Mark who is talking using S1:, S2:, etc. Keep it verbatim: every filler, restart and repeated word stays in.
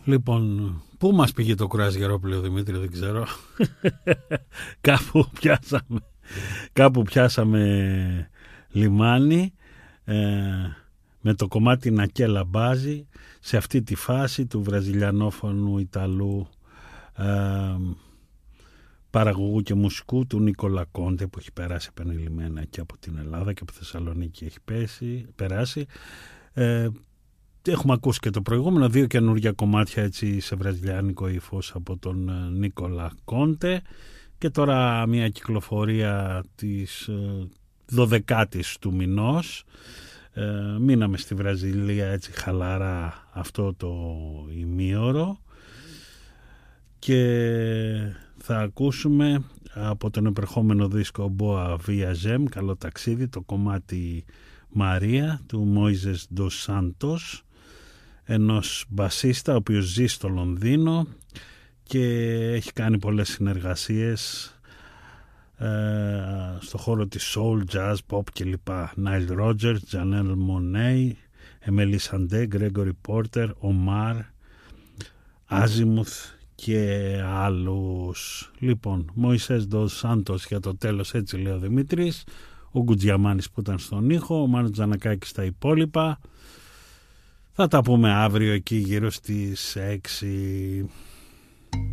S1: Λοιπόν, πού μας πήγε το κρουαζιερόπλαιο, Δημήτρη, δεν ξέρω. Κάπου πιάσαμε, κάπου πιάσαμε λιμάνι, ε, με το κομμάτι Νακέλα Μπάζι, σε αυτή τη φάση του βραζιλιανόφωνου Ιταλού ε, παραγωγού και μουσικού του Νίκολα Κόντε, που έχει περάσει επανειλημμένα και από την Ελλάδα και από τη Θεσσαλονίκη έχει πέσει, περάσει. Ε, έχουμε ακούσει και το προηγούμενο, δύο καινούργια κομμάτια έτσι σε βραζιλιάνικο ύφος από τον Νίκολα Κόντε, και τώρα μια κυκλοφορία της δωδεκάτης του μηνός. Ε, μείναμε στη Βραζιλία έτσι χαλαρά αυτό το ημίωρο και θα ακούσουμε από τον επερχόμενο δίσκο Boa Viagem, καλό ταξίδι, το κομμάτι Μαρία του Μόιζες Ντος Σάντος, ενός μπασίστα ο οποίος ζει στο Λονδίνο και έχει κάνει πολλές συνεργασίες ε, στο χώρο της soul, jazz, pop κλπ. Nile Rodgers, Janelle Monáe, Emeli Sandé, Gregory Porter, Omar, Azimuth και άλλους. Λοιπόν, Μόισες Ντος Σάντος για το τέλος, έτσι λέει ο Δημήτρης, ο Γκουτζιαμάνης που ήταν στον ήχο, ο Μάνος Τζανακάκης στα υπόλοιπα. Θα τα πούμε αύριο εκεί γύρω στις έξι.